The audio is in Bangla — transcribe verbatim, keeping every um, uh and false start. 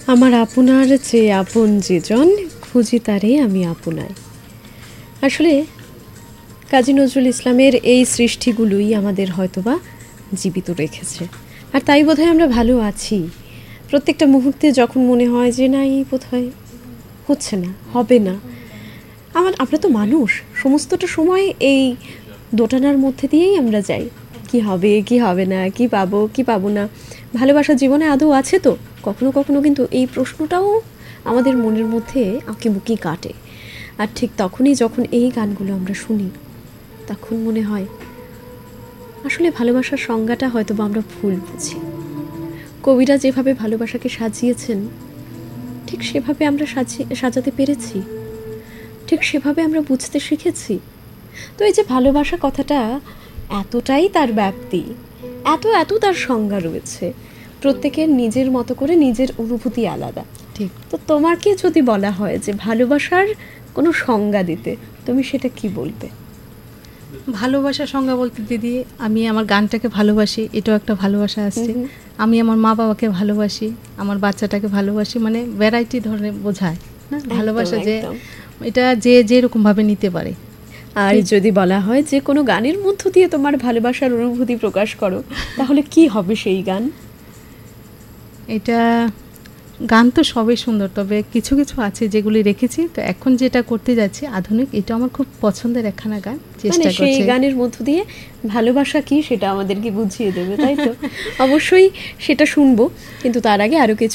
আমার আপনার চেয়ে আপন যেজন, খুঁজি তারে আমি আপনায়। আসলে কাজী নজরুল ইসলামের এই সৃষ্টিগুলোই আমাদের হয়তোবা জীবিত রেখেছে, আর তাই বোধহয় আমরা ভালো আছি। প্রত্যেকটা মুহূর্তে যখন মনে হয় যে না, এই বোধহয় হচ্ছে না, হবে না, আমার আমরা তো মানুষ, সমস্তটা সময় এই দোটানার মধ্যে দিয়েই আমরা যাই, কি হবে কি হবে না, কি পাবো কি পাবো না, ভালোবাসা জীবনে আদৌ আছে তো। কখনো কখনো কিন্তু এই প্রশ্নটাও আমাদের মনের মধ্যে আঁকিবুকি কাটে। আর ঠিক তখনই যখন এই গানগুলো আমরা শুনি, তখন মনে হয় আসলে ভালোবাসার সংজ্ঞাটা হয়তো বা আমরা ভুল বুঝি। কবিরা যেভাবে ভালোবাসাকে সাজিয়েছেন, ঠিক সেভাবে আমরা সাজিয়ে সাজাতে পেরেছি, ঠিক সেভাবে আমরা বুঝতে শিখেছি। তো এই যে ভালোবাসা কথাটা, এতটাই তার ব্যাপ্তি, এত এত তার সংজ্ঞা রয়েছে, প্রত্যেকের নিজের মতো করে নিজের অনুভূতি আলাদা। ঠিক। তো তোমাকে যদি বলা হয় যে ভালোবাসার কোনো সংজ্ঞা দিতে, তুমি সেটা কি বলবে? ভালোবাসার সংজ্ঞা বলতে দিদি, আমি আমার গানটাকে ভালোবাসি, এটাও একটা ভালোবাসা আসছে। আমি আমার মা বাবাকে ভালোবাসি, আমার বাচ্চাটাকে ভালোবাসি, মানে ভ্যারাইটি ধরনের বোঝায় না ভালোবাসা, যে এটা যে যেরকমভাবে নিতে পারে। আর যদি বলা হয় যে কোনো গানের মধ্য দিয়ে তোমার ভালোবাসার অনুভূতি প্রকাশ করো, তাহলে কি হবে সেই গান? এটা গান তো সবই সুন্দর, তবে কিছু কিছু আছে যেগুলি রেখেছি। তো এখন যেটা করতে যাচ্ছি আধুনিক, এটা আমার খুব পছন্দের একখানা গান, চেষ্টা করছি। সেই গানের মধ্য দিয়ে ভালোবাসা কি সেটা আমাদেরকে বুঝিয়ে দেবে, তাই তো? অবশ্যই সেটা শুনবো, কিন্তু তার আগে আরো কিছু